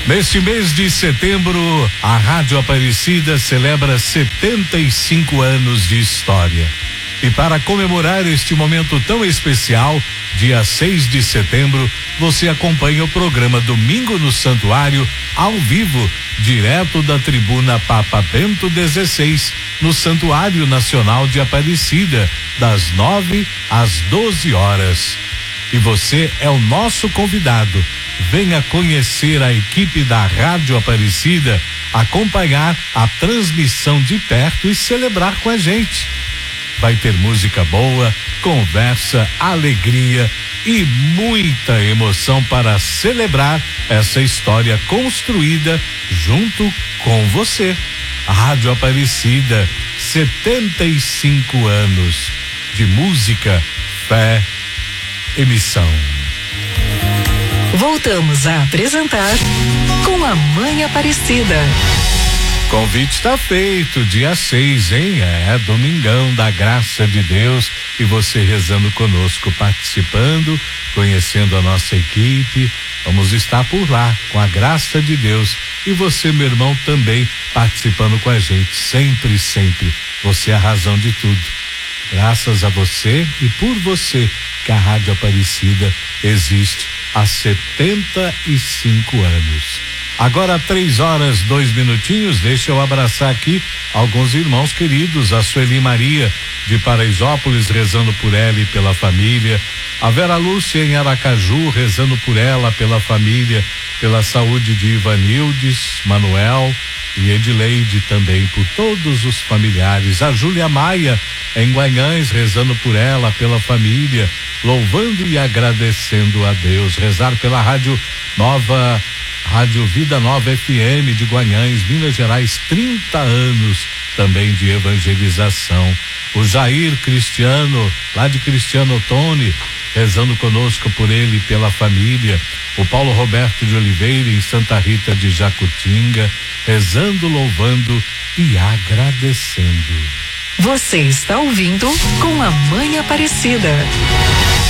Neste mês de setembro, a Rádio Aparecida celebra 75 anos de história. E para comemorar este momento tão especial, dia 6 de setembro, você acompanha o programa Domingo no Santuário, ao vivo, direto da tribuna Papa Bento XVI, no Santuário Nacional de Aparecida, das 9 às 12 horas. E você é o nosso convidado. Venha conhecer a equipe da Rádio Aparecida, acompanhar a transmissão de perto e celebrar com a gente. Vai ter música boa, conversa, alegria e muita emoção para celebrar essa história construída junto com você. A Rádio Aparecida, 75 anos de música, fé e missão. Voltamos a apresentar Com a Mãe Aparecida. Convite está feito, dia 6, hein? É domingão da graça de Deus, e você rezando conosco, participando, conhecendo a nossa equipe. Vamos estar por lá, com a graça de Deus. E você, meu irmão, também participando com a gente, sempre, sempre. Você é a razão de tudo. Graças a você e por você que a Rádio Aparecida existe há 75 anos. Agora 3h02, deixa eu abraçar aqui alguns irmãos queridos, a Sueli Maria de Paraisópolis, rezando por ela e pela família, a Vera Lúcia em Aracaju, rezando por ela, pela família, pela saúde de Ivanildes, Manuel e Edileide também, por todos os familiares, a Júlia Maia em Guanhães, rezando por ela, pela família, louvando e agradecendo a Deus, rezar pela Rádio Vida Nova FM de Guanhães, Minas Gerais, 30 anos também de evangelização. O Jair Cristiano, lá de Cristiano Ottoni, rezando conosco por ele e pela família. O Paulo Roberto de Oliveira em Santa Rita de Jacutinga, rezando, louvando e agradecendo. Você está ouvindo Com a Mãe Aparecida.